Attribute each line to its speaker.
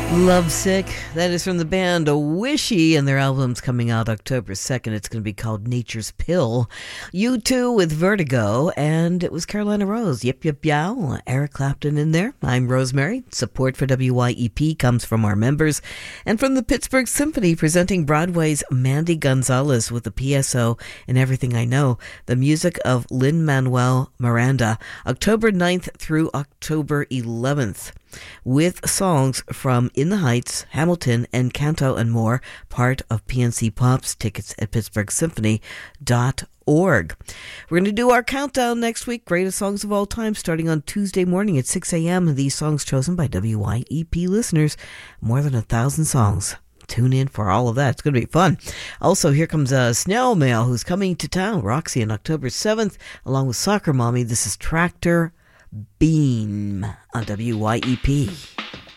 Speaker 1: Lovesick. That is from the band Wishy, and their album's coming out October 2nd. It's going to be called Nature's Pill. U2 with Vertigo, and it was Carolina Rose. Yip, yip, yow. Eric Clapton in there. I'm Rosemary. Support for WYEP comes from our members and from the Pittsburgh Symphony, presenting Broadway's Mandy Gonzalez with the PSO and Everything I Know, the music of Lin-Manuel Miranda, October 9th through October 11th. With songs from In the Heights, Hamilton, and Canto and more, part of PNC Pop's. Tickets at pittsburghsymphony.org. We're going to do our countdown next week, greatest songs of all time, starting on Tuesday morning at 6 a.m. These songs chosen by WYEP listeners, more than 1,000 songs. Tune in for all of that. It's going to be fun. Also, here comes Snail Mail, who's coming to town, Roxy, on October 7th, along with Soccer Mommy. This is Tractor Beam on WYEP.